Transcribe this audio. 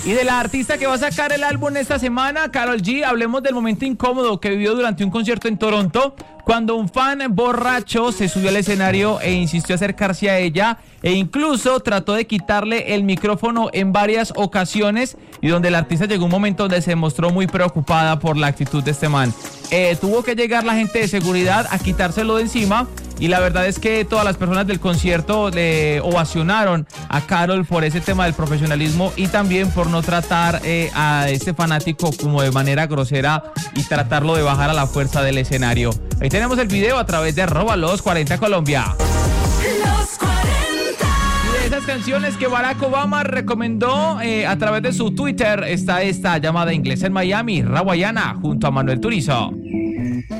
Y de la artista que va a sacar el álbum esta semana, Karol G, hablemos del momento incómodo que vivió durante un concierto en Toronto, cuando un fan borracho se subió al escenario e insistió acercarse a ella e incluso trató de quitarle el micrófono en varias ocasiones, y donde la artista llegó un momento donde se mostró muy preocupada por la actitud de este man. Tuvo que llegar la gente de seguridad a quitárselo de encima, y la verdad es que todas las personas del concierto le ovacionaron a Karol por ese tema del profesionalismo y también por no tratar a este fanático como de manera grosera y tratarlo de bajar a la fuerza del escenario. Ahí tenemos el video a través de @los40Colombia. Los 40. Y de esas canciones que Barack Obama recomendó a través de su Twitter está esta llamada Inglés en Miami, Rawayana, junto a Manuel Turizo.